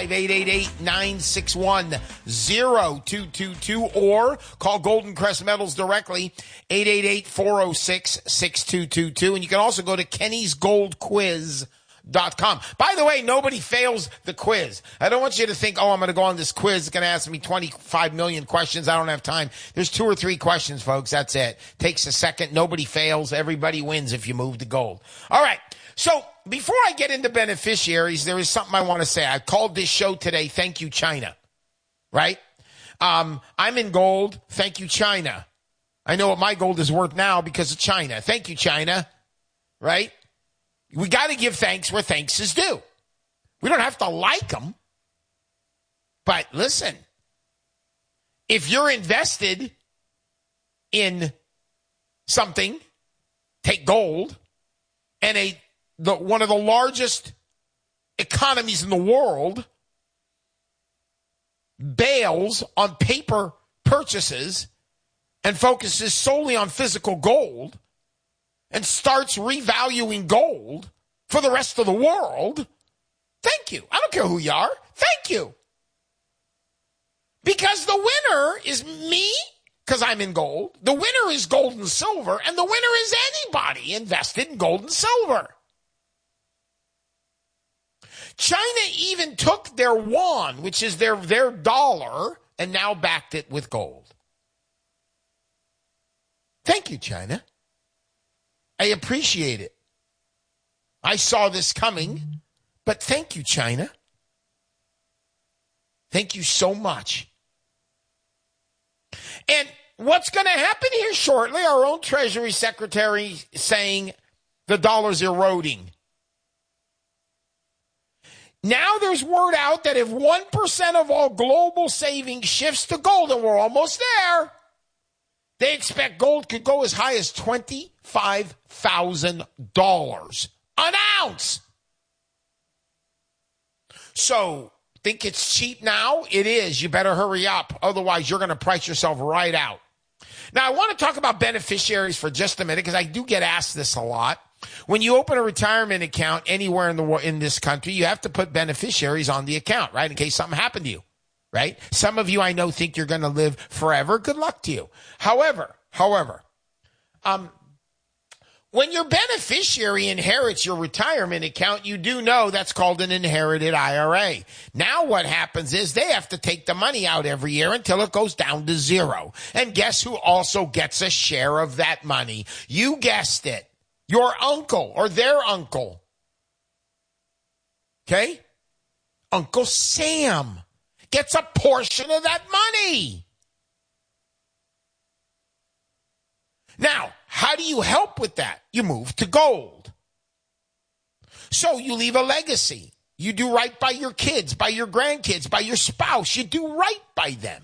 888-961-0222 or call Golden Crest Metals directly, 888-406-6222. And you can also go to kennysgoldquiz.com. By the way, nobody fails the quiz. I don't want you to think, I'm going to go on this quiz. It's going to ask me 25 million questions. I don't have time. There's 2 or 3 questions, folks. That's it. Takes a second. Nobody fails. Everybody wins if you move to gold. All right. So before I get into beneficiaries, there is something I want to say. I called this show today, Thank You, China. Right? I'm in gold. Thank you, China. I know what my gold is worth now because of China. Thank you, China. Right? We got to give thanks where thanks is due. We don't have to like them. But listen, if you're invested in something, take gold, and one of the largest economies in the world bails on paper purchases and focuses solely on physical gold and starts revaluing gold for the rest of the world, thank you. I don't care who you are. Thank you. Because the winner is me, because I'm in gold. The winner is gold and silver, and the winner is anybody invested in gold and silver. China even took their yuan, which is their dollar, and now backed it with gold. Thank you, China. I appreciate it. I saw this coming, but thank you, China. Thank you so much. And what's going to happen here shortly, our own Treasury Secretary saying the dollar's eroding. Now there's word out that if 1% of all global savings shifts to gold, and we're almost there, they expect gold could go as high as $25,000 an ounce. So, think it's cheap now? It is. You better hurry up. Otherwise, you're going to price yourself right out. Now, I want to talk about beneficiaries for just a minute because I do get asked this a lot. When you open a retirement account anywhere in this country, you have to put beneficiaries on the account, right, in case something happened to you. Right? Some of you I know think you're going to live forever. Good luck to you. However, when your beneficiary inherits your retirement account, you do know that's called an inherited IRA. Now what happens is they have to take the money out every year until it goes down to zero. And guess who also gets a share of that money? You guessed it. Your uncle or their uncle. Okay? Uncle Sam gets a portion of that money. Now, how do you help with that? You move to gold. So you leave a legacy. You do right by your kids, by your grandkids, by your spouse. You do right by them.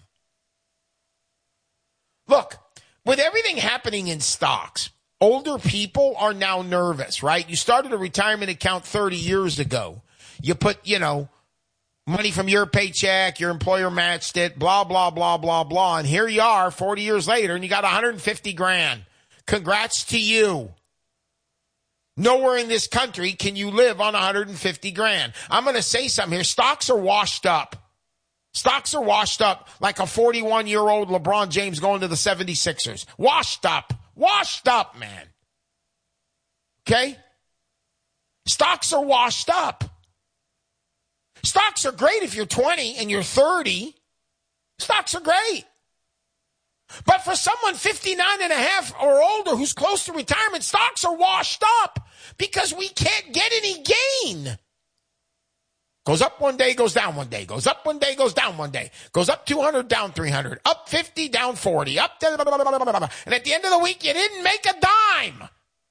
Look, with everything happening in stocks, older people are now nervous, right? You started a retirement account 30 years ago. You put, money from your paycheck, your employer matched it, blah, blah, blah, blah, blah. And here you are 40 years later and you got 150 grand. Congrats to you. Nowhere in this country can you live on 150 grand. I'm going to say something here. Stocks are washed up. Stocks are washed up like a 41-year-old LeBron James going to the 76ers. Washed up. Washed up, man. Okay? Stocks are washed up. Stocks are great if you're 20 and you're 30. Stocks are great. But for someone 59 and a half or older who's close to retirement, stocks are washed up because we can't get any gain. Goes up one day, goes down one day. Goes up one day, goes down one day. Goes up 200, down 300. Up 50, down 40. Up, blah, blah, blah, blah, blah. And at the end of the week, you didn't make a dime.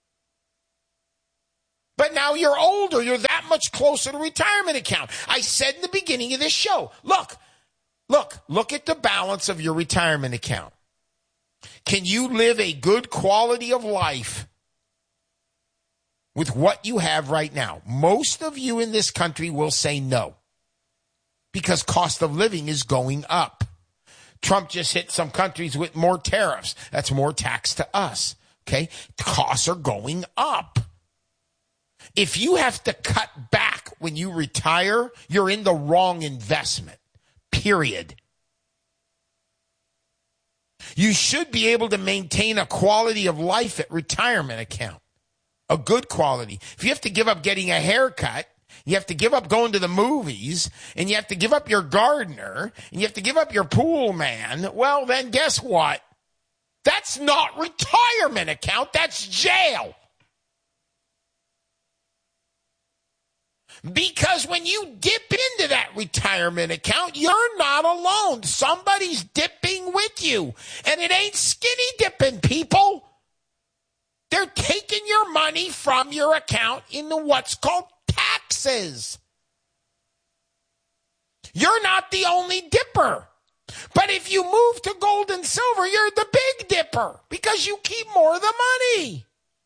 But now you're older. You're that much closer to retirement account. I said in the beginning of this show, look at the balance of your retirement account. Can you live a good quality of life with what you have right now? Most of you in this country will say no because cost of living is going up. Trump just hit some countries with more tariffs. That's more tax to us. Okay? Costs are going up. If you have to cut back when you retire, you're in the wrong investment. Period. You should be able to maintain a quality of life at retirement account. A good quality. If you have to give up getting a haircut, you have to give up going to the movies, and you have to give up your gardener, and you have to give up your pool man, well, then guess what? That's not retirement account. That's jail. Because when you dip into that retirement account, you're not alone. Somebody's dipping with you. And it ain't skinny dipping, people. They're taking your money from your account into what's called taxes. You're not the only dipper. But if you move to gold and silver, you're the big dipper because you keep more of the money.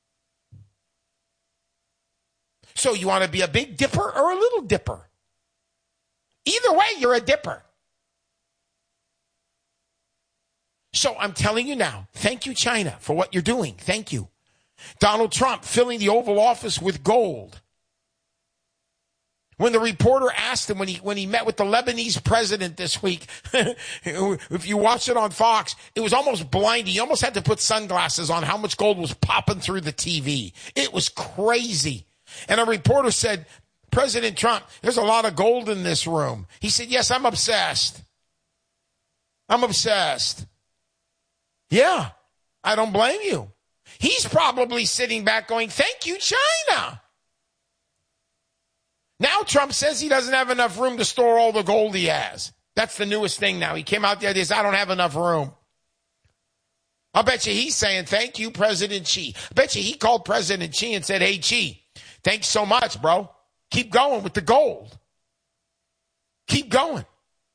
So you want to be a big dipper or a little dipper? Either way, you're a dipper. So I'm telling you now, thank you, China, for what you're doing. Thank you. Donald Trump filling the Oval Office with gold. When the reporter asked him when he met with the Lebanese president this week, if you watch it on Fox, it was almost blinding. He almost had to put sunglasses on how much gold was popping through the TV. It was crazy. And a reporter said, President Trump, there's a lot of gold in this room. He said, yes, I'm obsessed. I'm obsessed. Yeah, I don't blame you. He's probably sitting back going, thank you, China. Now Trump says he doesn't have enough room to store all the gold he has. That's the newest thing now. He came out the other day, I don't have enough room. I'll bet you he's saying, thank you, President Xi. I bet you he called President Xi and said, hey, Xi, thanks so much, bro. Keep going with the gold. Keep going.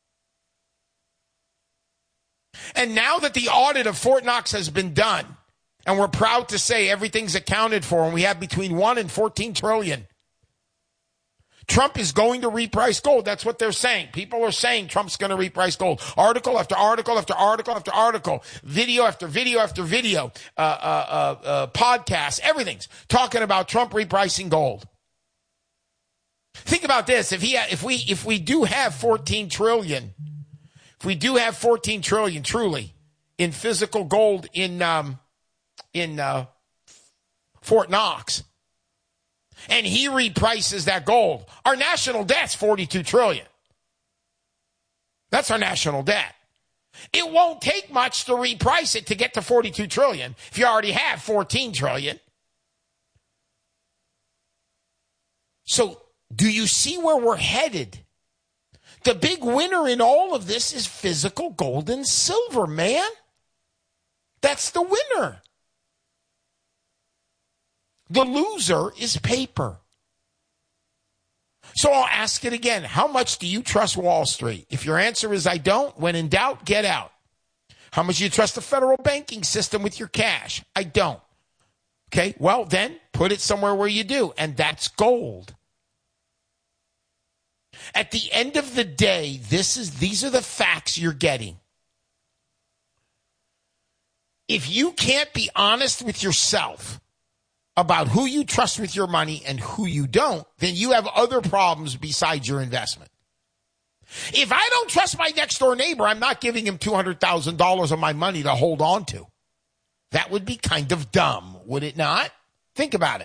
And now that the audit of Fort Knox has been done, and we're proud to say everything's accounted for, and we have between 1 and 14 trillion, Trump is going to reprice gold. That's what they're saying. People are saying Trump's going to reprice gold. Article after article after article after article, video after video after video, podcasts, everything's talking about Trump repricing gold. Think about this: if we do have 14 trillion, if we do have 14 trillion truly in physical gold in Fort Knox, and he reprices that gold, our national debt's 42 trillion. That's our national debt. It won't take much to reprice it to get to 42 trillion if you already have 14 trillion. So do you see where we're headed? The big winner in all of this is physical gold and silver, man. That's the winner. The loser is paper. So I'll ask it again. How much do you trust Wall Street? If your answer is I don't, when in doubt, get out. How much do you trust the federal banking system with your cash? I don't. Okay, well then put it somewhere where you do, and that's gold. At the end of the day, these are the facts you're getting. If you can't be honest with yourself about who you trust with your money and who you don't, then you have other problems besides your investment. If I don't trust my next door neighbor, I'm not giving him $200,000 of my money to hold on to. That would be kind of dumb, would it not? Think about it.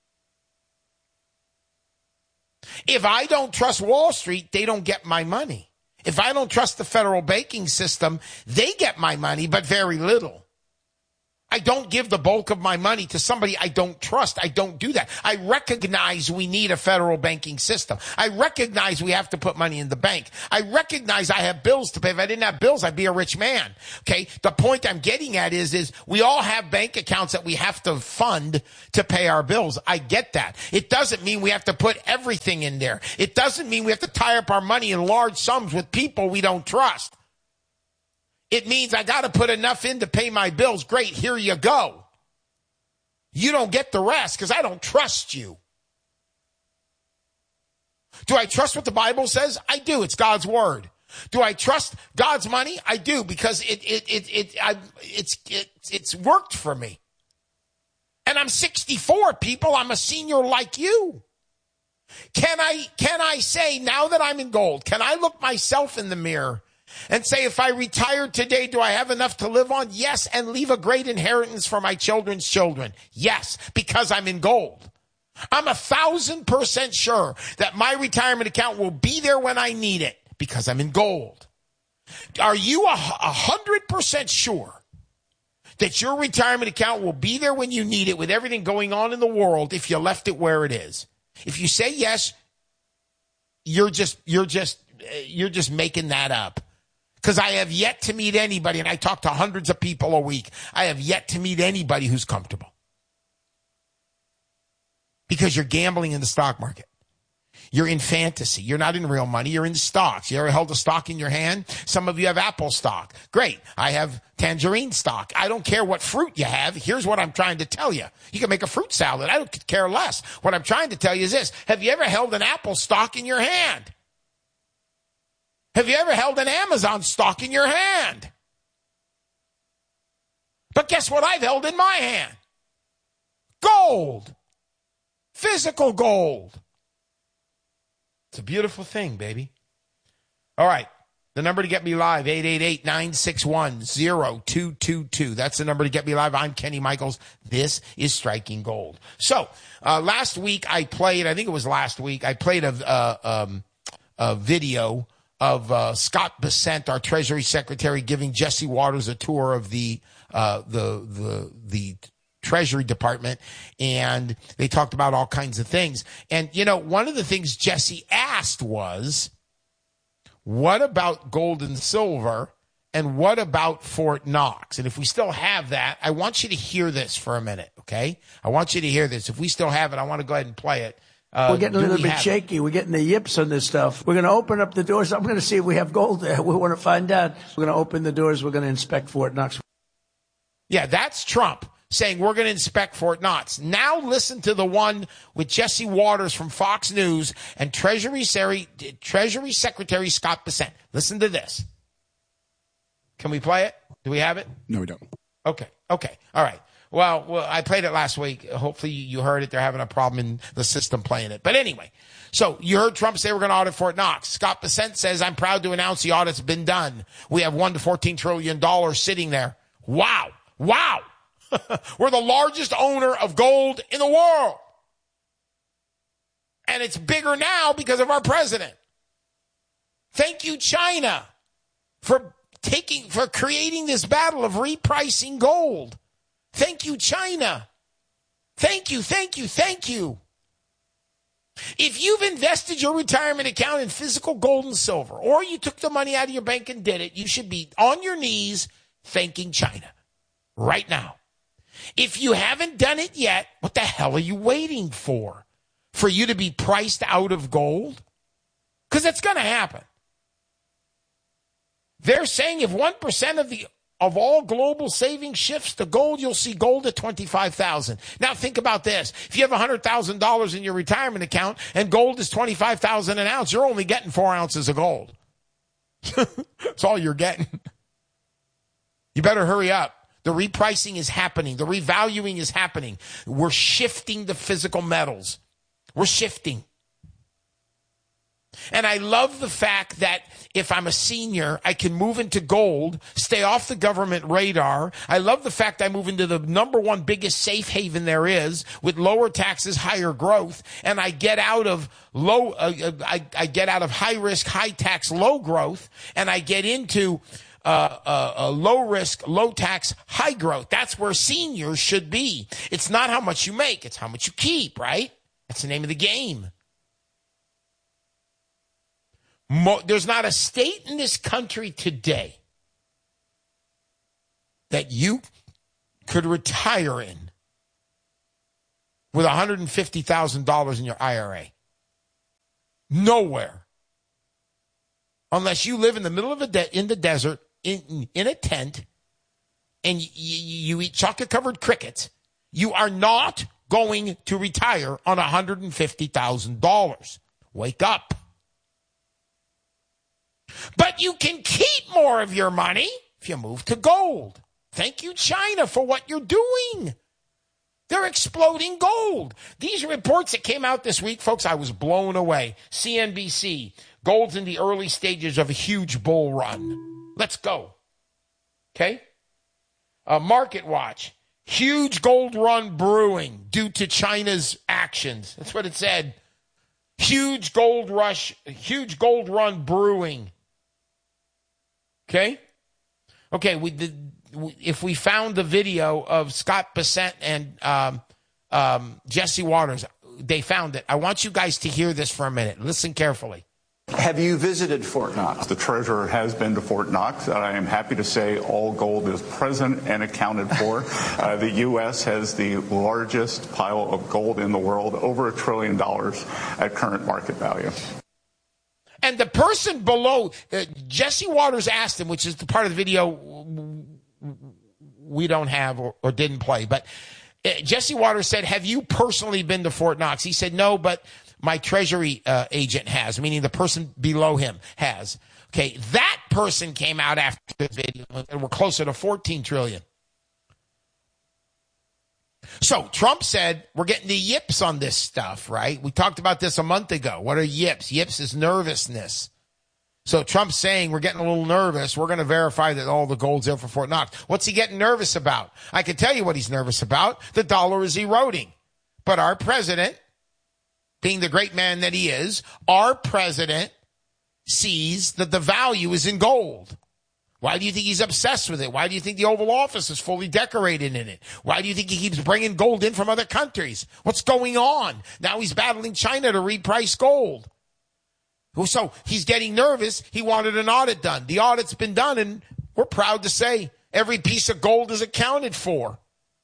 If I don't trust Wall Street, they don't get my money. If I don't trust the federal banking system, they get my money, but very little. I don't give the bulk of my money to somebody I don't trust. I don't do that. I recognize we need a federal banking system. I recognize we have to put money in the bank. I recognize I have bills to pay. If I didn't have bills, I'd be a rich man. Okay. The point I'm getting at is we all have bank accounts that we have to fund to pay our bills. I get that. It doesn't mean we have to put everything in there. It doesn't mean we have to tie up our money in large sums with people we don't trust. It means I got to put enough in to pay my bills. Great, here you go. You don't get the rest because I don't trust you. Do I trust what the Bible says? I do. It's God's word. Do I trust God's money? I do because it's worked for me. And I'm 64, people. I'm a senior like you. Can I say, now that I'm in gold, can I look myself in the mirror and say, if I retire today, do I have enough to live on? Yes, and leave a great inheritance for my children's children. Yes, because I'm in gold. I'm 1,000% sure that my retirement account will be there when I need it because I'm in gold. Are you 100% sure that your retirement account will be there when you need it with everything going on in the world if you left it where it is? If you say yes, you're just making that up. Because I have yet to meet anybody, and I talk to hundreds of people a week, I have yet to meet anybody who's comfortable. Because you're gambling in the stock market. You're in fantasy. You're not in real money. You're in stocks. You ever held a stock in your hand? Some of you have Apple stock. Great. I have tangerine stock. I don't care what fruit you have. Here's what I'm trying to tell you. You can make a fruit salad. I don't care less. What I'm trying to tell you is this. Have you ever held an Apple stock in your hand? Have you ever held an Amazon stock in your hand? But guess what I've held in my hand? Gold. Physical gold. It's a beautiful thing, baby. All right. The number to get me live, 888-961-0222. That's the number to get me live. I'm Kenny Michaels. This is Striking Gold. So, last week I played a video of Scott Bessent, our Treasury Secretary, giving Jesse Waters a tour of the Treasury Department, and they talked about all kinds of things. And, one of the things Jesse asked was, what about gold and silver, and what about Fort Knox? And if we still have that, I want you to hear this for a minute, okay? I want you to hear this. If we still have it, I want to go ahead and play it. We're getting a little bit shaky. We're getting the yips on this stuff. We're going to open up the doors. I'm going to see if we have gold there. We want to find out. We're going to open the doors. We're going to inspect Fort Knox. Yeah, that's Trump saying we're going to inspect Fort Knox. Now listen to the one with Jesse Waters from Fox News and Treasury Secretary Scott Bessent. Listen to this. Can we play it? Do we have it? No, we don't. Okay. All right. Well, I played it last week. Hopefully you heard it. They're having a problem in the system playing it. But anyway, so you heard Trump say we're going to audit Fort Knox. Scott Bessent says, I'm proud to announce the audit's been done. We have $1 to $14 trillion sitting there. Wow. We're the largest owner of gold in the world. And it's bigger now because of our president. Thank you, China, for creating this battle of repricing gold. Thank you, China. Thank you. If you've invested your retirement account in physical gold and silver, or you took the money out of your bank and did it, you should be on your knees thanking China right now. If you haven't done it yet, what the hell are you waiting for? For you to be priced out of gold? Because it's going to happen. They're saying if 1% of all global savings shifts to gold, you'll see gold at $25,000. Now think about this. If you have $100,000 in your retirement account and gold is $25,000 an ounce, you're only getting 4 ounces of gold. That's all you're getting. You better hurry up. The repricing is happening. The revaluing is happening. We're shifting the physical metals. We're shifting. And I love the fact that if I'm a senior, I can move into gold, stay off the government radar. I love the fact I move into the number one biggest safe haven there is with lower taxes, higher growth, and I get out of I get out of high risk, high tax, low growth, and I get into a low risk, low tax, high growth. That's where seniors should be. It's not how much you make, it's how much you keep, right? That's the name of the game. There's not a state in this country today that you could retire in with $150,000 in your IRA. Nowhere. Unless you live in the middle of in the desert, in a tent, and you eat chocolate-covered crickets, you are not going to retire on $150,000. Wake up. But you can keep more of your money if you move to gold. Thank you, China, for what you're doing. They're exploding gold. These reports that came out this week, folks, I was blown away. CNBC, gold's in the early stages of a huge bull run. Let's go. Okay? Market Watch, huge gold run brewing due to China's actions. That's what it said. Huge gold run brewing. Okay? Okay, if we found the video of Scott Bessent and Jesse Waters, they found it. I want you guys to hear this for a minute. Listen carefully. Have you visited Fort Knox? The treasurer has been to Fort Knox. I am happy to say all gold is present and accounted for. The U.S. has the largest pile of gold in the world, over $1 trillion at current market value. And the person below, Jesse Waters asked him, which is the part of the video we don't have or didn't play, but Jesse Waters said, have you personally been to Fort Knox? He said, no, but my treasury agent has, meaning the person below him has. Okay, that person came out after the video and we're closer to 14 trillion. So Trump said, we're getting the yips on this stuff, right? We talked about this a month ago. What are yips? Yips is nervousness. So Trump's saying we're getting a little nervous. We're going to verify that all the gold's there for Fort Knox. What's he getting nervous about? I can tell you what he's nervous about. The dollar is eroding. But our president, being the great man that he is, our president sees that the value is in gold. Why do you think he's obsessed with it? Why do you think the Oval Office is fully decorated in it? Why do you think he keeps bringing gold in from other countries? What's going on? Now he's battling China to reprice gold. So he's getting nervous. He wanted an audit done. The audit's been done, and we're proud to say every piece of gold is accounted for.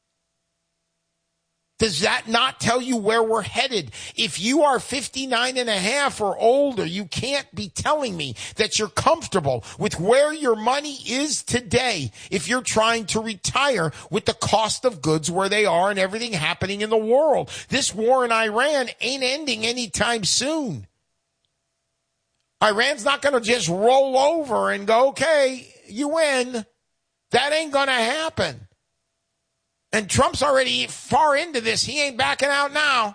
Does that not tell you where we're headed? If you are 59 and a half or older, you can't be telling me that you're comfortable with where your money is today if you're trying to retire with the cost of goods where they are and everything happening in the world. This war in Iran ain't ending anytime soon. Iran's not going to just roll over and go, okay, you win. That ain't going to happen. And Trump's already far into this. He ain't backing out now.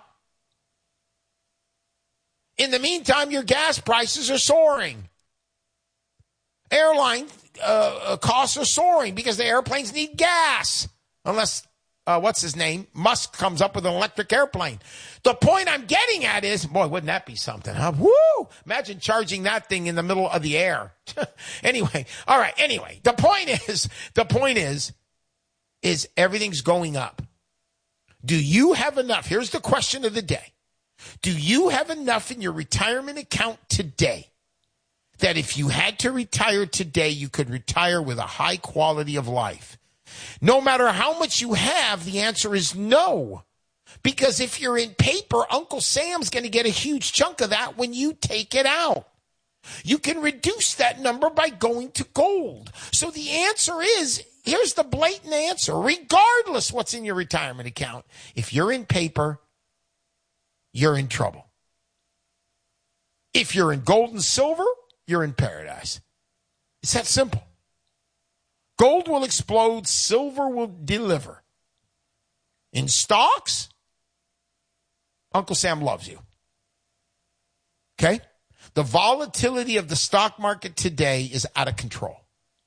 In the meantime, your gas prices are soaring. Airline costs are soaring because the airplanes need gas. Unless, what's his name? Musk comes up with an electric airplane. The point I'm getting at is, boy, wouldn't that be something, huh? Woo! Imagine charging that thing in the middle of the air. Anyway, all right, anyway. The point is everything's going up. Do you have enough? Here's the question of the day. Do you have enough in your retirement account today that if you had to retire today, you could retire with a high quality of life? No matter how much you have, the answer is no. Because if you're in paper, Uncle Sam's going to get a huge chunk of that when you take it out. You can reduce that number by going to gold. So the answer is, here's the blatant answer. Regardless what's in your retirement account, if you're in paper, you're in trouble. If you're in gold and silver, you're in paradise. It's that simple. Gold will explode, silver will deliver. In stocks, Uncle Sam loves you. Okay? The volatility of the stock market today is out of control.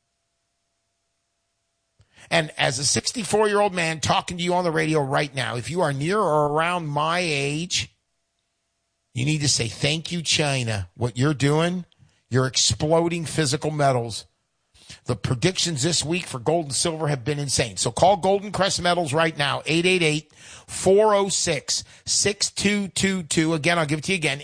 And as a 64-year-old man talking to you on the radio right now, if you are near or around my age, you need to say, thank you, China. What you're doing, you're exploding physical metals. The predictions this week for gold and silver have been insane. So call Golden Crest Metals right now, 888-406-6222. Again, I'll give it to you again,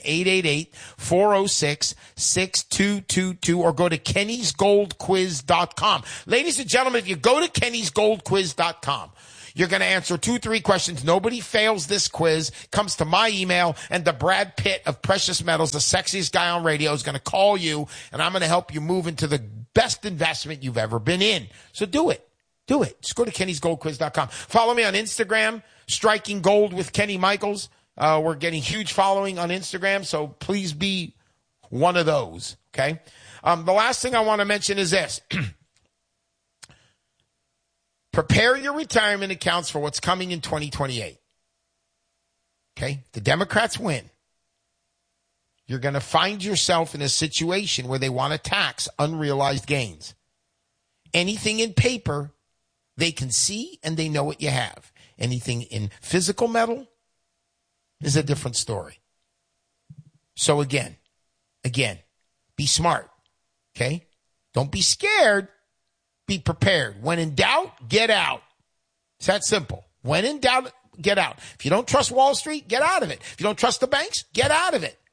888-406-6222, or go to kennysgoldquiz.com. Ladies and gentlemen, if you go to kennysgoldquiz.com, you're going to answer 2-3 questions. Nobody fails this quiz. Comes to my email, and the Brad Pitt of precious metals, the sexiest guy on radio, is going to call you, and I'm going to help you move into the best investment you've ever been in. So do it. Do it. Just go to kennysgoldquiz.com. Follow me on Instagram, Striking Gold with Kenny Michaels. We're getting huge following on Instagram, so please be one of those, okay? The last thing I want to mention is this. Prepare your retirement accounts for what's coming in 2028. Okay? The Democrats win. You're going to find yourself in a situation where they want to tax unrealized gains. Anything in paper, they can see and they know what you have. Anything in physical metal is a different story. So again, be smart, okay? Don't be scared. Be prepared. When in doubt, get out. It's that simple. When in doubt, get out. If you don't trust Wall Street, get out of it. If you don't trust the banks, get out of it.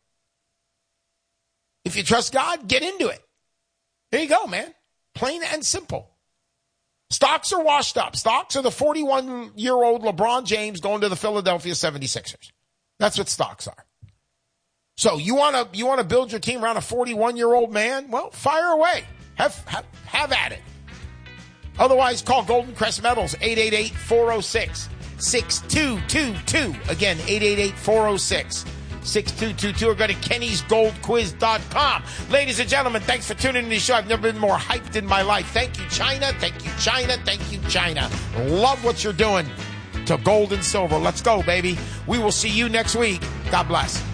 If you trust God, get into it. There you go, man. Plain and simple. Stocks are washed up. Stocks are the 41-year-old LeBron James going to the Philadelphia 76ers. That's what stocks are. So you want to build your team around a 41-year-old man? Well, fire away. Have at it. Otherwise, call Golden Crest Metals, 888-406-6222. Again, 888-406-6222. Or go to kennysgoldquiz.com. Ladies and gentlemen, thanks for tuning in to the show. I've never been more hyped in my life. Thank you, China. Thank you, China. Thank you, China. Love what you're doing to gold and silver. Let's go, baby. We will see you next week. God bless.